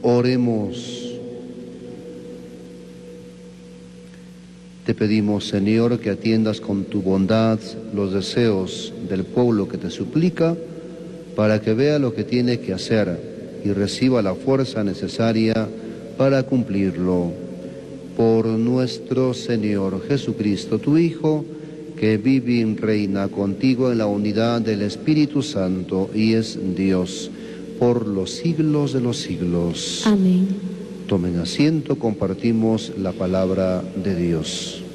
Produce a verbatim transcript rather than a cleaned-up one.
Oremos. Te pedimos, Señor, que atiendas con tu bondad los deseos del pueblo que te suplica, para que vea lo que tiene que hacer y reciba la fuerza necesaria para cumplirlo. Por nuestro Señor Jesucristo, tu Hijo, que vive y reina contigo en la unidad del Espíritu Santo y es Dios por los siglos de los siglos. Amén. Tomen asiento, compartimos la palabra de Dios.